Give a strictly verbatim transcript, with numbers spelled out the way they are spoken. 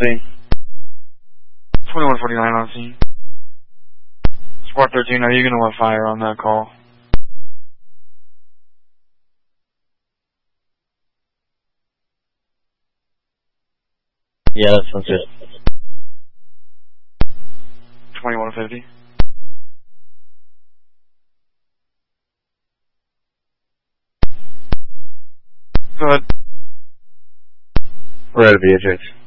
scene. twenty-one forty-nine on scene. Squad thirteen, are you going to let fire on that call? Yeah, that sounds good. twenty-one fifty. Go ahead. We're at a B H H.